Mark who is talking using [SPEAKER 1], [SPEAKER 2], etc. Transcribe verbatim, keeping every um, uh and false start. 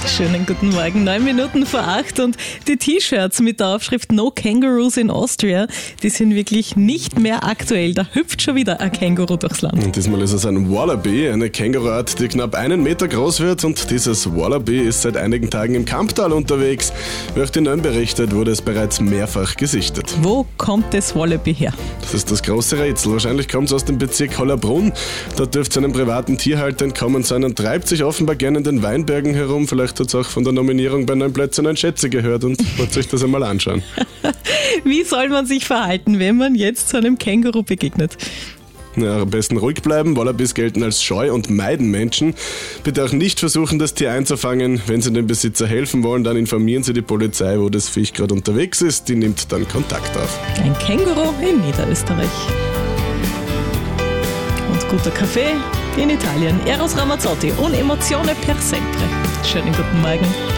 [SPEAKER 1] Schönen guten Morgen, neun Minuten vor acht und die T-Shirts mit der Aufschrift No Kangaroos in Austria, die sind wirklich nicht mehr aktuell. Da hüpft schon wieder ein Känguru durchs Land.
[SPEAKER 2] Und diesmal ist es ein Wallaby, eine Känguruart, die knapp einen Meter groß wird, und dieses Wallaby ist seit einigen Tagen im Kamptal unterwegs. Wie auch die Neuen berichtet, wurde es bereits mehrfach gesichtet.
[SPEAKER 1] Wo kommt das Wallaby her?
[SPEAKER 2] Das ist das große Rätsel. Wahrscheinlich kommt es aus dem Bezirk Hollerbrunn. Dort dürfte es einem privaten Tierhalter entkommen sein und treibt sich offenbar gerne in den Weinbergen herum. Vielleicht hat es auch von der Nominierung bei neun Plätze neun Schätze gehört und wollte sich das einmal anschauen.
[SPEAKER 1] Wie soll man sich verhalten, wenn man jetzt zu einem Känguru begegnet?
[SPEAKER 2] Ja, am besten ruhig bleiben. Wallabys gelten als scheu und meiden Menschen. Bitte auch nicht versuchen, das Tier einzufangen. Wenn Sie dem Besitzer helfen wollen, dann informieren Sie die Polizei, wo das Viech gerade unterwegs ist. Die nimmt dann Kontakt auf.
[SPEAKER 1] Ein Känguru in Niederösterreich. Und guter Kaffee in Italien. Eros Ramazzotti und Emozione per sempre. Schönen guten Morgen.